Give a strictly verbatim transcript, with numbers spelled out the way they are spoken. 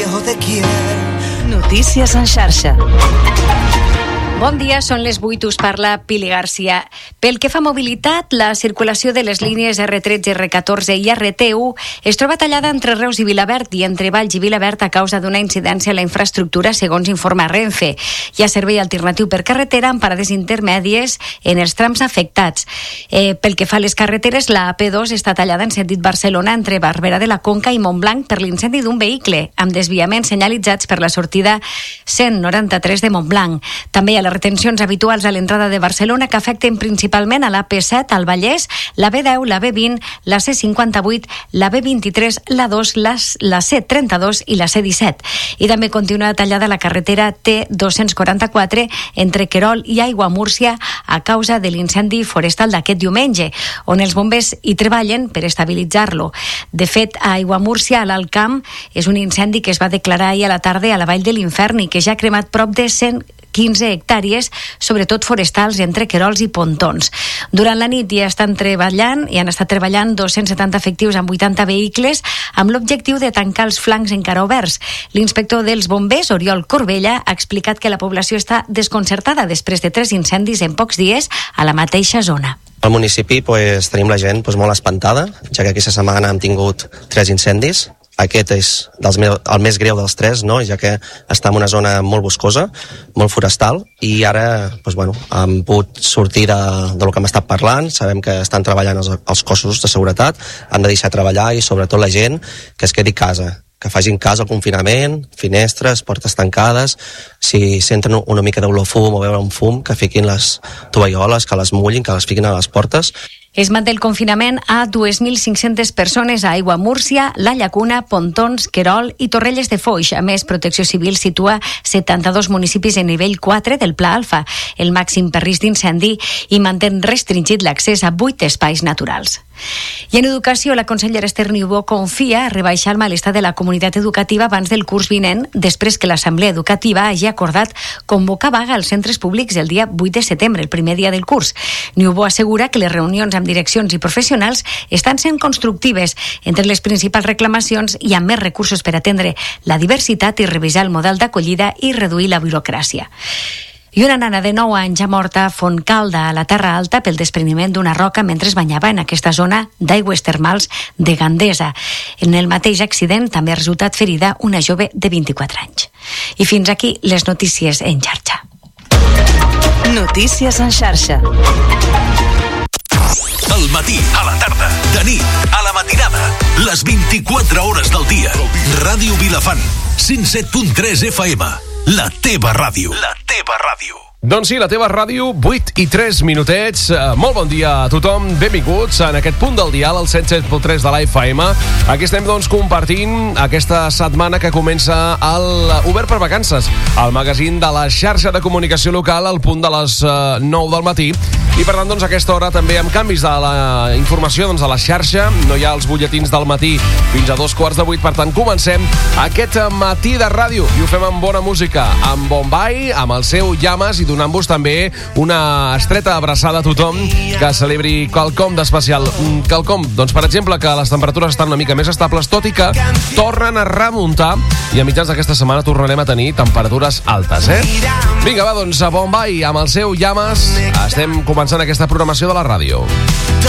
yo te quiero. Notícies en xarxa. Bon dia, són les vuit, us parla Pili Garcia. Pel que fa a mobilitat, la circulació de les línies erre tretze, erre catorze i erre te u es troba tallada entre Reus i Vilaverd i entre Valls i Vilaverd a causa d'una incidència a la infraestructura, segons informa Renfe. Hi ha servei alternatiu per carretera amb parades intermèdies en els trams afectats. Eh, pel que fa a les carreteres, la A P dos està tallada en sentit Barcelona entre Barberà de la Conca i Montblanc per l'incendi d'un vehicle, amb desviaments senyalitzats per la sortida cent noranta-tres de Montblanc. També hi ha les retencions habituals a l'entrada de Barcelona que afecten principalment a l'A P set, al Vallès, la B deu, la B vint, la C cinquanta-vuit, la B vint-i-tres, la dos, la, la C trenta-dos i la C disset. I també continua tallada la carretera T dos-cents quaranta-quatre entre Querol i Aiguamúrcia a causa de l'incendi forestal d'aquest diumenge, on els bombers hi treballen per estabilitzar-lo. De fet, a Aiguamúrcia, a l'Alt Camp, és un incendi que es va declarar ahir a la tarda a la Vall de l'Infern i que ja ha cremat prop de cent quinze hectàrees, sobretot forestals entre Querols i Pontons. Durant la nit ja estan treballant i han estat treballant dos-cents setanta efectius amb vuitanta vehicles amb l'objectiu de tancar els flancs encara oberts. L'inspector dels bombers, Oriol Corbella, ha explicat que la població està desconcertada després de tres incendis en pocs dies a la mateixa zona. Al municipi pues, tenim la gent pues, molt espantada, ja que aquesta setmana hem tingut tres incendis. Aquest és dels, el més greu dels tres, no? Ja que està en una zona molt boscosa, molt forestal, i ara pues, bueno, hem pogut sortir de, de lo que hem estat parlant. Sabem que estan treballant els, els cossos de seguretat, han de deixar treballar i sobretot la gent que es quedi a casa, que facin cas al confinament, finestres, portes tancades, si senten una mica d'olor fum o veure un fum, que fiquin les tovalloles, que les mullin, que les fiquin a les portes. Es manté el confinament a dos mil cinc-centes persones a Aiguamúrcia, La Llacuna, Pontons, Querol i Torrelles de Foix. A més, Protecció Civil situa setanta-dos municipis en nivell quatre del Pla Alfa, el màxim per risc d'incendi, i mantén restringit l'accés a vuit espais naturals. I en educació, la consellera Esther Niubó confia a rebaixar el malestar de la comunitat educativa abans del curs vinent, després que l'Assemblea Educativa hagi acordat convocar vaga als centres públics el dia vuit de setembre, el primer dia del curs. Niubó assegura que les reunions amb direccions i professionals estan sent constructives. Entre les principals reclamacions hi ha més recursos per atendre la diversitat i revisar el model d'acollida i reduir la burocràcia. I una nana de nou anys ha mort a Fontcalda, a la Terra Alta, pel despreniment d'una roca mentre es banyava en aquesta zona d'aigües termals de Gandesa. En el mateix accident també ha resultat ferida una jove de vint-i-quatre anys. I fins aquí les notícies en xarxa. Notícies en xarxa. Al matí, a la tarda, de nit, a la matinada, les vint-i-quatre hores del dia. Ràdio Vilafant, cent set punt tres F M. La teva ràdio. La teva ràdio. Doncs sí, la teva ràdio, vuit i tres minutets. Uh, molt bon dia a tothom, benvinguts en aquest punt del dial, el cent set punt tres de la F M. Aquí estem, doncs, compartint aquesta setmana que comença el Obert per Vacances, el magazín de la xarxa de comunicació local al punt de les uh, nou del matí. I, per tant, doncs, a aquesta hora també amb canvis de la informació doncs, a la xarxa. No hi ha els butlletins del matí fins a dos quarts de vuit. Per tant, comencem aquest matí de ràdio i ho fem amb bona música, amb Bombay, amb el seu Llames, i donant-vos també una estreta abraçada a tothom que celebri quelcom d'especial. Quelcom, doncs, per exemple, que les temperatures estan una mica més estables, tot i que tornen a remuntar i a mitjans d'aquesta setmana tornarem a tenir temperatures altes, eh? Vinga, va, doncs, a Bombay, amb el seu Llames, estem començant aquesta programació de la ràdio.